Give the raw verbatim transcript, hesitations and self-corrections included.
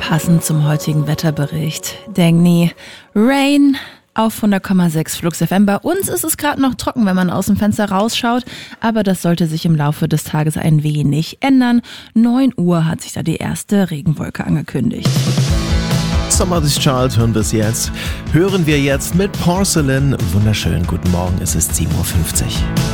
Passend zum heutigen Wetterbericht. Denk nie, Rain auf hundert Komma sechs Flux F M. Bei uns ist es gerade noch trocken, wenn man aus dem Fenster rausschaut, aber das sollte sich im Laufe des Tages ein wenig ändern. neun Uhr hat sich da die erste Regenwolke angekündigt. Somebody's Child hören wir jetzt. Hören wir jetzt mit Porcelain. Wunderschön, guten Morgen, es ist sieben Uhr fünfzig.